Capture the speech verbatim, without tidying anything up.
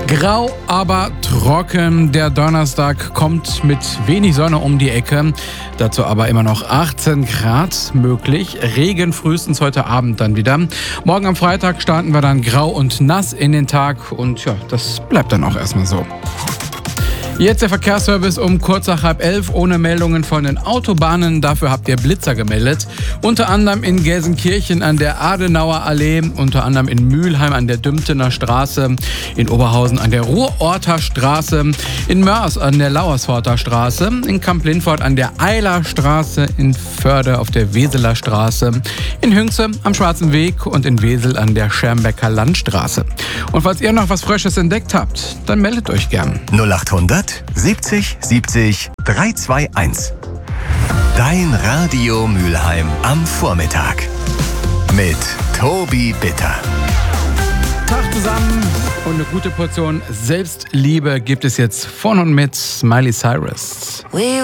Grau, aber trocken. Der Donnerstag kommt mit wenig Sonne um die Ecke. Dazu aber immer noch achtzehn Grad möglich. Regen frühestens heute Abend dann wieder. Morgen am Freitag starten wir dann grau und nass in den Tag. Und ja, das bleibt dann auch erstmal so. Jetzt der Verkehrsservice um kurz nach halb elf, ohne Meldungen von den Autobahnen. Dafür habt ihr Blitzer gemeldet. Unter anderem in Gelsenkirchen an der Adenauer Allee, unter anderem in Mülheim an der Dümtener Straße, in Oberhausen an der Ruhrorter Straße, in Mörs an der Lauersforter Straße, in Kamp-Lindfort an der Eiler Straße, in Förde auf der Weseler Straße, in Hünxe am Schwarzen Weg und in Wesel an der Schermbecker Landstraße. Und falls ihr noch was Frisches entdeckt habt, dann meldet euch gern. null acht hundert siebzig siebzig dreihundertzweiundzwanzig. Dein Radio Mülheim am Vormittag. Mit Tobi Bitter. Tag zusammen und eine gute Portion Selbstliebe gibt es jetzt von und mit Miley Cyrus.